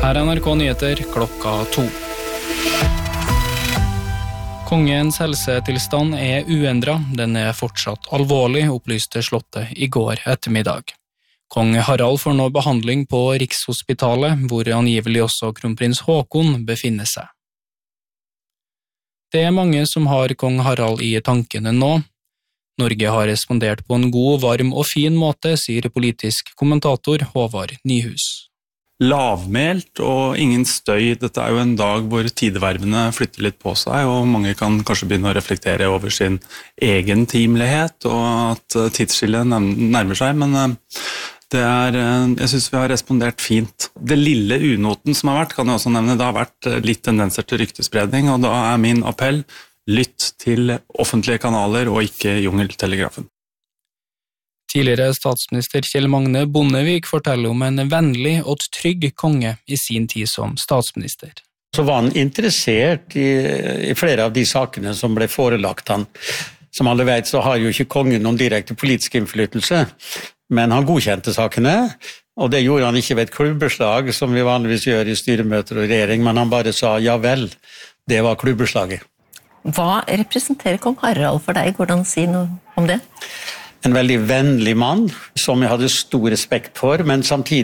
Her er NRK Nyheter klokka 2. Kongens helsetilstand er uendret. Den er fortsatt alvorlig, opplyste slottet i går ettermiddag. Kong Harald får nå behandling på Rikshospitalet, hvor angivelig også kronprins Håkon befinner seg. Det er mange som har kong Harald i tankene nå. Norge har respondert på en god, varm og fin måte, sier politisk kommentator Håvard Nyhus. Lavmælt og ingen støy. Dette er jo en dag hvor tidevervene flytter litt på seg, og mange kan kanskje begynne å reflektere over sin egen timelighet, og at tidsskillet nærmer seg, men jeg synes vi har respondert fint. Det lille unoten som har vært, kan jeg også nevne, det har vært litt tendenser til ryktespredning, og da er min appell, lytt til offentlige kanaler og ikke jungeltelegrafen. Tidligere statsminister Kjell Magne Bondevik forteller om en vennlig og trygg konge i sin tid som statsminister. Så var han interessert i flere av de sakene som ble forelagt han. Som alle vet så har jo ikke kongen noen direkte politisk innflytelse, men han godkjente sakene, og det gjorde han ikke ved et klubbeslag som vi vanligvis gjør i styremøter og regjering, men han bare sa ja vel, det var klubbeslaget. Hva representerer kong Harald for deg? Hvordan si noe om det? En veldig vennlig mann, som jeg hadde stor respekt for, men samtidig